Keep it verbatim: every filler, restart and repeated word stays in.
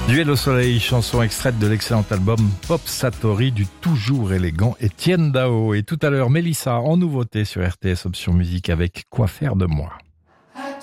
Duel au soleil, chanson extraite de l'excellent album Pop Satori du toujours élégant Étienne Dao. Et tout à l'heure, Mélissa en nouveauté sur R T S Option Musique avec Quoi faire de moi.